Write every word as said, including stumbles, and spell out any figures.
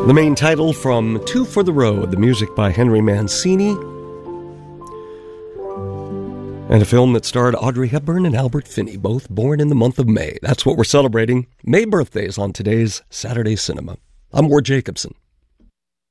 The main title from Two for the Road, the music by Henry Mancini, and a film that starred Audrey Hepburn and Albert Finney, both born in the month of May. That's what we're celebrating. May birthdays on today's Saturday Cinema. I'm Ward Jacobson.